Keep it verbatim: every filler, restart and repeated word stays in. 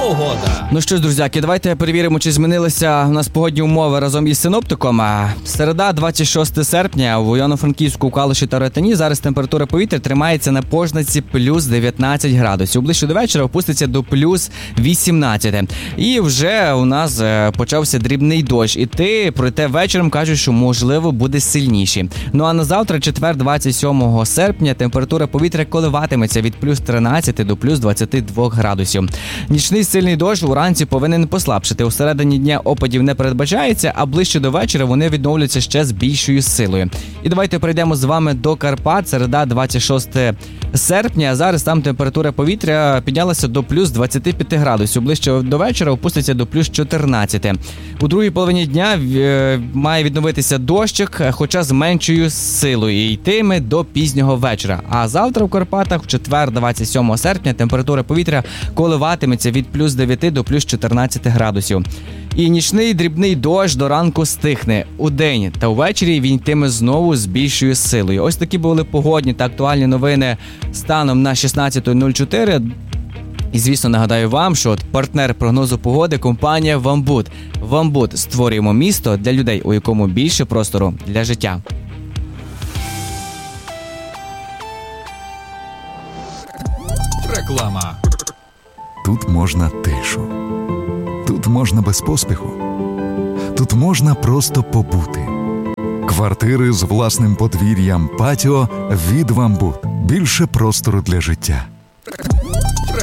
Погода. Ну що ж, друзяки, давайте перевіримо, чи змінилися у нас погодні умови разом із синоптиком. Середа, двадцять шостого серпня, в Івано-Франківську, Калуші та Ротані зараз температура повітря тримається на позначці плюс дев'ятнадцять градусів. Ближче до вечора опуститься до плюс вісімнадцять. І вже у нас почався дрібний дощ іти, проте вечором кажуть, що можливо буде сильніший. Ну а на завтра, четвер, двадцять сьомого серпня, температура повітря коливатиметься від плюс тринадцять до плюс двадцять два градусів. Нічний сильний дощ уранці повинен послабшити. У середині дня опадів не передбачається, а ближче до вечора вони відновляться ще з більшою силою. І давайте перейдемо з вами до Карпат. Середа, двадцять шостого серпня. Зараз там температура повітря піднялася до плюс двадцять п'ять градусів. Ближче до вечора опуститься до плюс чотирнадцять. У другій половині дня е, має відновитися дощик, хоча з меншою силою, і йтиме до пізнього вечора. А завтра в Карпатах, в четвер, двадцять сьомого серпня, температура повітря коливатиметься від плюс дев'ять до плюс чотирнадцять градусів. І нічний дрібний дощ до ранку стихне. Удень та ввечері він йтиме знову з більшою силою. Ось такі були погодні та актуальні новини станом на шістнадцяте нуль чотири. І, звісно, нагадаю вам, що от партнер прогнозу погоди – компанія «Вамбут». «Вамбут» – створюємо місто для людей, у якому більше простору для життя. Реклама. Тут можна тишу. Тут можна без поспіху. Тут можна просто побути. Квартири з власним подвір'ям, патіо від «Вамбут». Більше простору для життя.